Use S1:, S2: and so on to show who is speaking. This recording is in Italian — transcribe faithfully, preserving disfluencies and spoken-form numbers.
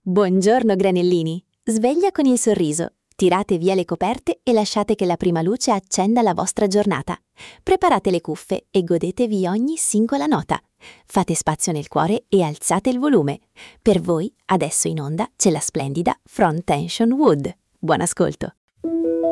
S1: Buongiorno granellini, sveglia con il sorriso. Tirate via le coperte e lasciate che la prima luce accenda la vostra giornata. Preparate le cuffie e godetevi ogni singola nota. Fate spazio nel cuore e alzate il volume. Per voi, adesso in onda, c'è la splendida Front Tension Wood. Buon ascolto!